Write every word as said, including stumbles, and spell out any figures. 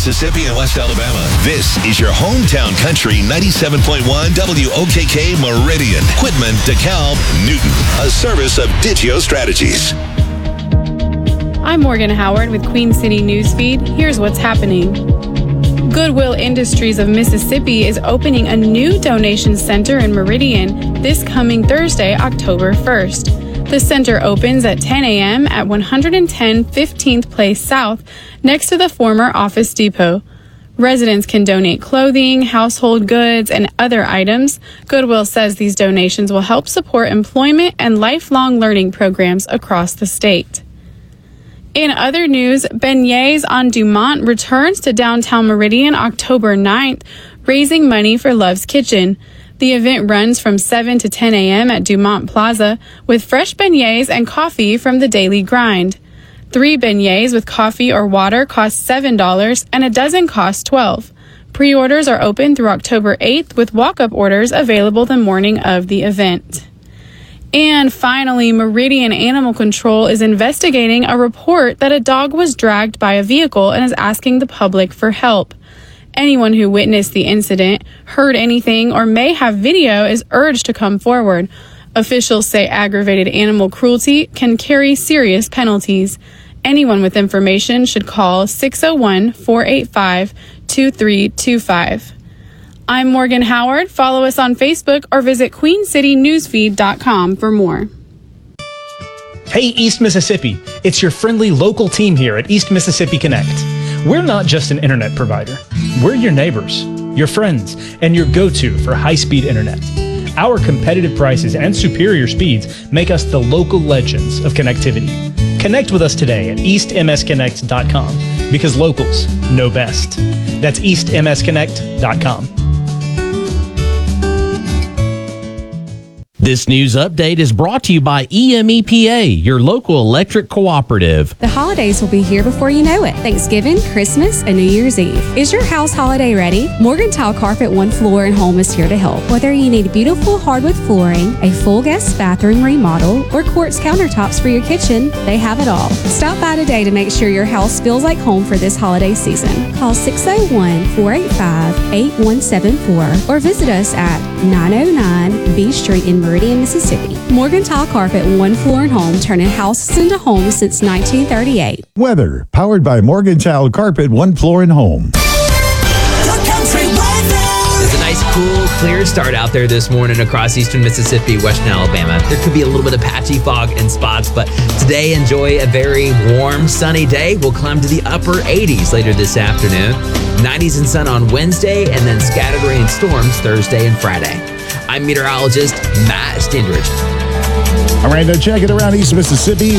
Mississippi and West Alabama. This is your hometown country ninety-seven point one W O K K Meridian, Quitman, DeKalb, Newton. A service of Digio Strategies. I'm Morgan Howard with Queen City Newsfeed. Here's what's happening. Goodwill Industries of Mississippi is opening a new donation center in Meridian this coming Thursday, October first. The center opens at ten a.m. at one ten fifteenth Place South, next to the former Office Depot. Residents can donate clothing, household goods, and other items. Goodwill says these donations will help support employment and lifelong learning programs across the state. In other news, Beignets on Dumont returns to downtown Meridian October ninth, raising money for Love's Kitchen. The event runs from seven to ten a.m. at Dumont Plaza with fresh beignets and coffee from the Daily Grind. Three beignets with coffee or water cost seven dollars and a dozen costs twelve dollars. Pre-orders are open through October eighth with walk-up orders available the morning of the event. And finally, Meridian Animal Control is investigating a report that a dog was dragged by a vehicle and is asking the public for help. Anyone who witnessed the incident, heard anything, or may have video is urged to come forward. Officials say aggravated animal cruelty can carry serious penalties. Anyone with information should call six oh one, four eight five, two three two five. I'm Morgan Howard. Follow us on Facebook or visit queen city newsfeed dot com for more. Hey, East Mississippi. It's your friendly local team here at East Mississippi Connect. We're not just an internet provider. We're your neighbors, your friends, and your go-to for high-speed internet. Our competitive prices and superior speeds make us the local legends of connectivity. Connect with us today at east m s connect dot com because locals know best. That's east m s connect dot com. This news update is brought to you by E M E P A, your local electric cooperative. The holidays will be here before you know it. Thanksgiving, Christmas, and New Year's Eve. Is your house holiday ready? Morgan Tile Carpet One Floor and Home is here to help. Whether you need beautiful hardwood flooring, a full guest bathroom remodel, or quartz countertops for your kitchen, they have it all. Stop by today to make sure your house feels like home for this holiday season. Call six oh one, four eight five, eight one seven four or visit us at nine oh nine B Street in Meridian, Mississippi. Morgan Tile Carpet One Floor and Home, turning houses into homes since nineteen thirty-eight. Weather, powered by Morgan Tile Carpet One Floor and Home. It's a nice, cool, clear start out there this morning across eastern Mississippi, western Alabama. There could be a little bit of patchy fog in spots, but today enjoy a very warm, sunny day. We'll climb to the upper eighties later this afternoon. nineties and sun on Wednesday, and then scattered rain and storms Thursday and Friday. I'm meteorologist Matt Stendridge. All right, now check it around East Mississippi.